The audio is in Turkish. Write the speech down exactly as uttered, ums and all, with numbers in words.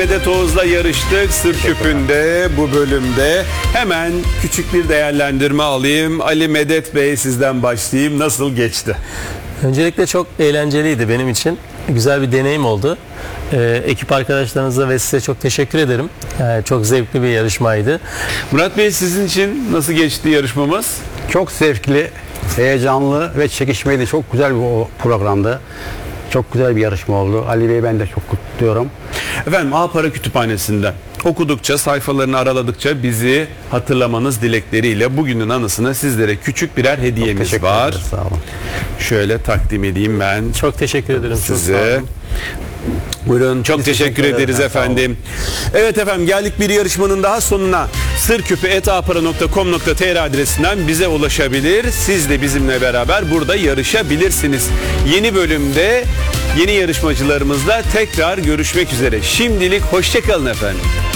Medet Oğuz'la yarıştık Sır Küpü'nde bu bölümde. Hemen küçük bir değerlendirme alayım. Ali Medet Bey, sizden başlayayım. Nasıl geçti? Öncelikle çok eğlenceliydi benim için. Güzel bir deneyim oldu. Ee, ekip arkadaşlarınıza ve size çok teşekkür ederim. Ee, çok zevkli bir yarışmaydı. Murat Bey, sizin için nasıl geçti yarışmamız? Çok zevkli, heyecanlı ve çekişmeli. Çok güzel bir programdı. Çok güzel bir yarışma oldu. Ali Bey'i ben de çok kutluyorum. Efendim, A Para Kütüphanesi'nden okudukça, sayfalarını araladıkça bizi hatırlamanız dilekleriyle bugünün anısına sizlere küçük birer hediyemiz Teşekkür var. ederiz, sağ olun. Şöyle takdim edeyim ben Çok teşekkür ederim. Çok sağ size. olun. Buyurun, çok Biz teşekkür, teşekkür ederiz ederiz, sağ olun. efendim. Evet efendim, geldik bir yarışmanın daha sonuna. sırküpü et a para nokta com nokta t r adresinden bize ulaşabilir. Siz de bizimle beraber burada yarışabilirsiniz. Yeni bölümde yeni yarışmacılarımızla tekrar görüşmek üzere. Şimdilik hoşça kalın efendim.